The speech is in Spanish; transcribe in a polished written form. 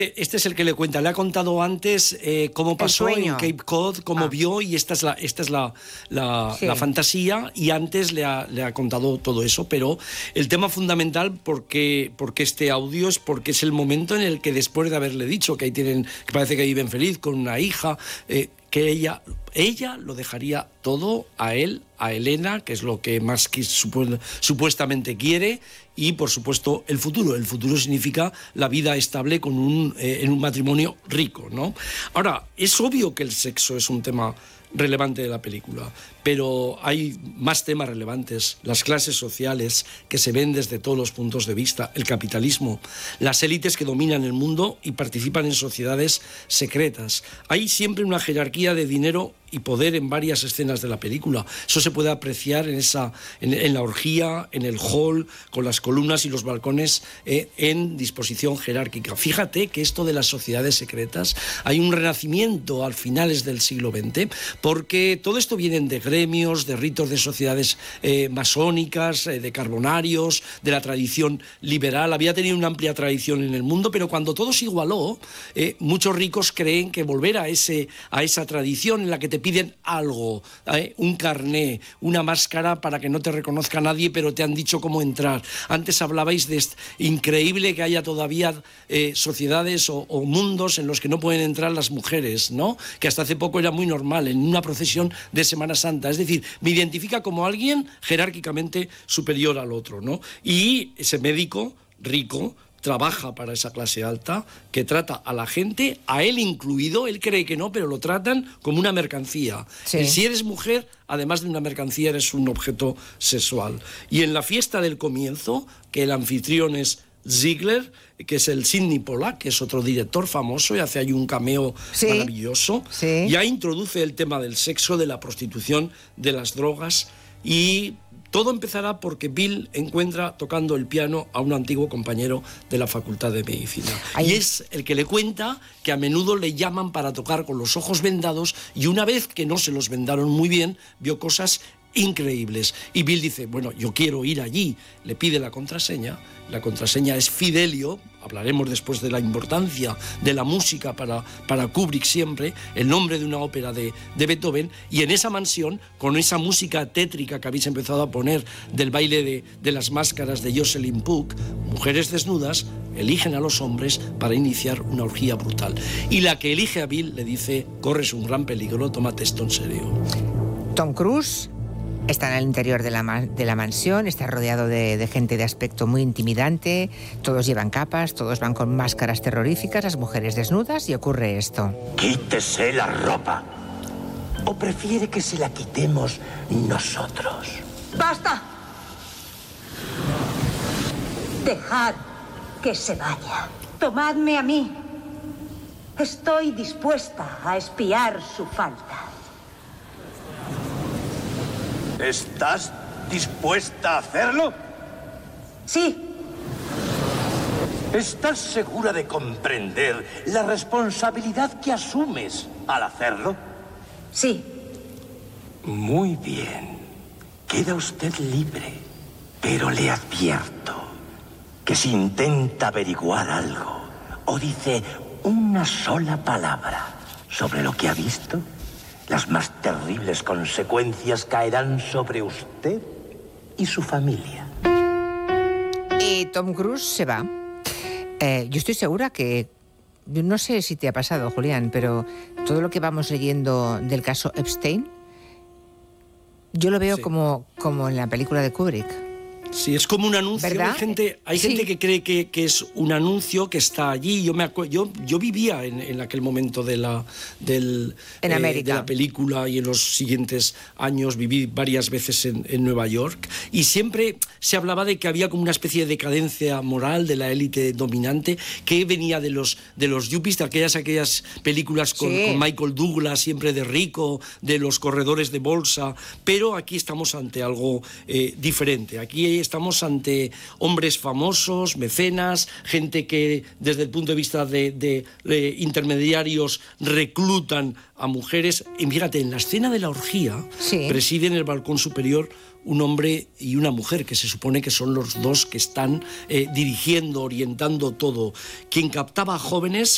Este es el que le cuenta. Le ha contado antes cómo pasó en Cape Cod, cómo vio, y esta es la fantasía, y antes le ha contado todo eso. Pero el tema fundamental, porque este audio, es porque es el momento en el que, después de haberle dicho que ahí tienen, que parece que viven feliz con una hija, que ella lo dejaría todo a él, a Elena, que es lo que más supuestamente quiere, y por supuesto el futuro. El futuro significa la vida estable en un matrimonio rico, ¿no? Ahora, es obvio que el sexo es un tema relevante de la película, pero hay más temas relevantes: las clases sociales que se ven desde todos los puntos de vista, el capitalismo, las élites que dominan el mundo y participan en sociedades secretas. Hay siempre una jerarquía de dinero y poder en varias escenas de la película. Eso se puede apreciar en la orgía, en el hall, con las columnas y los balcones en disposición jerárquica. Fíjate que esto de las sociedades secretas, hay un renacimiento a finales del siglo XX, porque todo esto viene de gremios, de ritos de sociedades masónicas, de carbonarios, de la tradición liberal. Había tenido una amplia tradición en el mundo, pero cuando todo se igualó, muchos ricos creen que volver a esa tradición en la que te piden algo, un carné, una máscara para que no te reconozca nadie, pero te han dicho cómo entrar. Antes hablabais de increíble que haya todavía sociedades o mundos en los que no pueden entrar las mujeres, ¿no? Que hasta hace poco era muy normal en una procesión de Semana Santa. Es decir, me identifica como alguien jerárquicamente superior al otro, ¿no? Y ese médico rico trabaja para esa clase alta que trata a la gente, a él incluido. Él cree que no, pero lo tratan como una mercancía. Sí. Y si eres mujer, además de una mercancía, eres un objeto sexual. Y en la fiesta del comienzo, que el anfitrión es Ziegler, que es el Sidney Pollack, que es otro director famoso, y hace ahí un cameo maravilloso, ya introduce el tema del sexo, de la prostitución, de las drogas, y todo empezará porque Bill encuentra tocando el piano a un antiguo compañero de la Facultad de Medicina. Y es el que le cuenta que a menudo le llaman para tocar con los ojos vendados, y una vez que no se los vendaron muy bien, vio cosas increíbles. Y Bill dice, bueno, yo quiero ir allí. Le pide la contraseña es Fidelio. Hablaremos después de la importancia de la música para Kubrick siempre, el nombre de una ópera de Beethoven, y en esa mansión, con esa música tétrica que habéis empezado a poner del baile de las máscaras de Jocelyn Puck, mujeres desnudas eligen a los hombres para iniciar una orgía brutal. Y la que elige a Bill le dice, corres un gran peligro, tómate esto en serio. Tom Cruise está en el interior de la mansión, está rodeado de gente de aspecto muy intimidante, todos llevan capas, todos van con máscaras terroríficas, las mujeres desnudas, y ocurre esto. Quítese la ropa. ¿O prefiere que se la quitemos nosotros? ¡Basta! Dejad que se vaya. Tomadme a mí. Estoy dispuesta a espiar su falta. ¿Estás dispuesta a hacerlo? Sí. ¿Estás segura de comprender la responsabilidad que asumes al hacerlo? Sí. Muy bien. Queda usted libre. Pero le advierto que si intenta averiguar algo o dice una sola palabra sobre lo que ha visto, las más terribles consecuencias caerán sobre usted y su familia. Y Tom Cruise se va. Yo estoy segura que, no sé si te ha pasado, Julián, pero todo lo que vamos leyendo del caso Epstein, yo lo veo como en la película de Kubrick. Sí, es como un anuncio. ¿Verdad? Hay gente que cree que es un anuncio que está allí. Yo vivía en aquel momento de la película, y en los siguientes años viví varias veces en Nueva York, y siempre se hablaba de que había como una especie de decadencia moral de la élite dominante que venía de los yuppies, de aquellas películas con Michael Douglas, siempre de rico, de los corredores de bolsa. Pero aquí estamos ante algo diferente. Aquí estamos ante hombres famosos, mecenas, gente que desde el punto de vista de intermediarios reclutan a mujeres. Y fíjate, en la escena de la orgía presiden el balcón superior un hombre y una mujer, que se supone que son los dos que están dirigiendo, orientando todo. Quien captaba a jóvenes